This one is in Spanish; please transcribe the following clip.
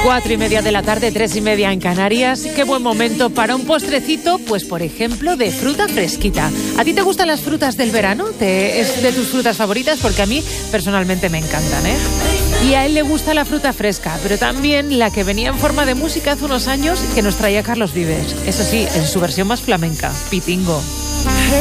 4:30 de la tarde, 3:30 en Canarias. Qué buen momento para un postrecito, pues por ejemplo, de fruta fresquita. ¿A ti te gustan las frutas del verano? ¿Es de tus frutas favoritas? Porque a mí personalmente me encantan, ¿eh? Y a él le gusta la fruta fresca, pero también la que venía en forma de música hace unos años que nos traía Carlos Vives. Eso sí, en su versión más flamenca, Pitingo.